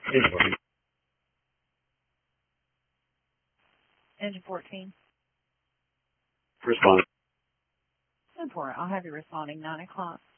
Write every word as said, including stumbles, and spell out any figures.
Engine fourteen. Engine fourteen. Respond. ten four. I'll have you responding nine o'clock.